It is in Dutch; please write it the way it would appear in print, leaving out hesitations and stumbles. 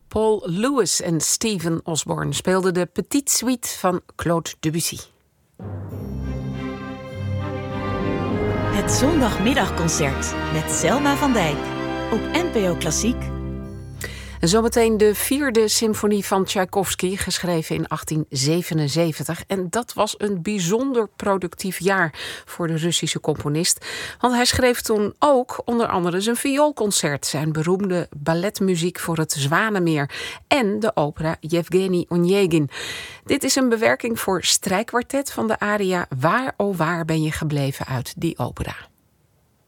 Paul Lewis en Stephen Osborne speelden de Petite Suite van Claude Debussy. Het zondagmiddagconcert met Selma van Dijk op NPO Klassiek. En zometeen de 4e symfonie van Tchaikovsky, geschreven in 1877. En dat was een bijzonder productief jaar voor de Russische componist. Want hij schreef toen ook onder andere zijn vioolconcert, zijn beroemde balletmuziek voor het Zwanenmeer en de opera Yevgeny Onegin. Dit is een bewerking voor strijkkwartet van de aria Waar, o waar ben je gebleven uit die opera.